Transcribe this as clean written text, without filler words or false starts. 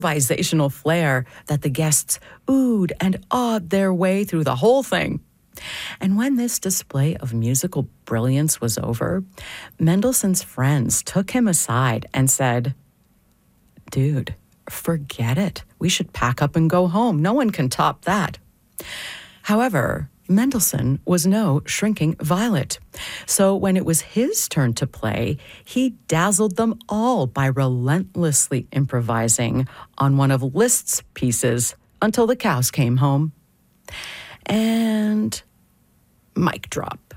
improvisational flair that the guests oohed and awed their way through the whole thing. And when this display of musical brilliance was over, Mendelssohn's friends took him aside and said, "Dude, forget it. We should pack up and go home. No one can top that." However, Mendelssohn was no shrinking violet. So when it was his turn to play, he dazzled them all by relentlessly improvising on one of Liszt's pieces until the cows came home. And mic drop.